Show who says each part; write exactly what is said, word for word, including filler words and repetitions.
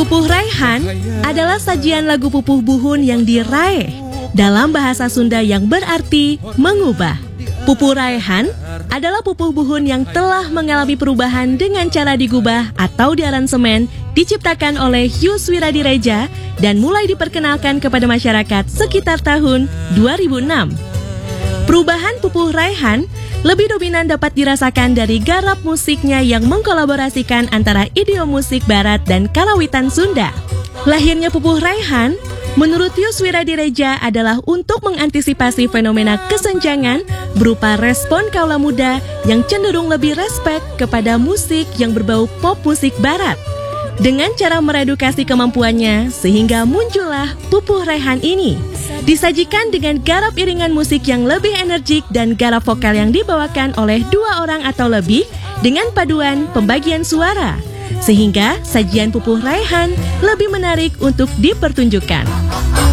Speaker 1: Pupuh Raihan adalah sajian lagu Pupuh Buhun yang diraih dalam bahasa Sunda yang berarti mengubah. Pupuh Raihan adalah pupuh buhun yang telah mengalami perubahan dengan cara digubah atau diaransemen diciptakan oleh Yus Wiradireja dan mulai diperkenalkan kepada masyarakat sekitar tahun dua ribu enam. Perubahan Pupuh Raihan lebih dominan dapat dirasakan dari garap musiknya yang mengkolaborasikan antara idiom musik barat dan karawitan Sunda. Lahirnya Pupuh Raihan menurut Yus Wiradireja adalah untuk mengantisipasi fenomena kesenjangan berupa respon kaula muda yang cenderung lebih respek kepada musik yang berbau pop musik barat. Dengan cara meredukasi kemampuannya sehingga muncullah Pupuh Raihan ini. Disajikan dengan garap iringan musik yang lebih energik dan garap vokal yang dibawakan oleh dua orang atau lebih dengan paduan pembagian suara. Sehingga sajian Pupuh Raihan lebih menarik untuk dipertunjukkan.